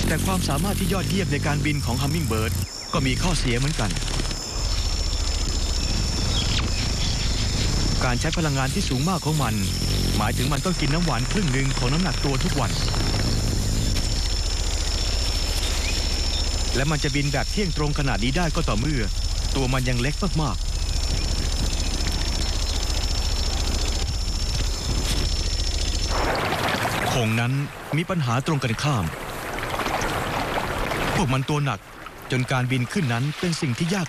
แต่ความสามารถที่ยอดเยี่ยมในการบินของฮัมมิงเบิร์ดก็มีข้อเสียเหมือนกันการใช้พลังงานที่สูงมากของมันหมายถึงมันต้องกินน้ำหวานครึ่งหนึ่งของน้ำหนักตัวทุกวันและมันจะบินแบบเที่ยงตรงขนาดนี้ได้ก็ต่อเมื่อตัวมันยังเล็กมากๆหงส์นั้นมีปัญหาตรงกันข้ามพวกมันตัวหนักจนการบินขึ้นนั้นเป็นสิ่งที่ยาก